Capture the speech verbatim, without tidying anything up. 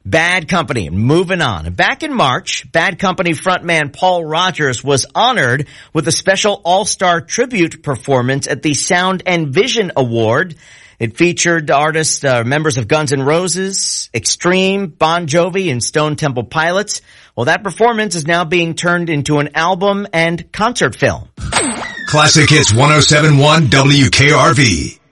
Bad Company, moving on. Back in March, Bad Company frontman Paul Rogers was honored with a special all-star tribute performance at the Sound and Vision Award. It featured artists, uh, members of Guns N' Roses, Extreme, Bon Jovi, and Stone Temple Pilots. Well, that performance is now being turned into an album and concert film. Classic Hits one oh seven point one W K R V.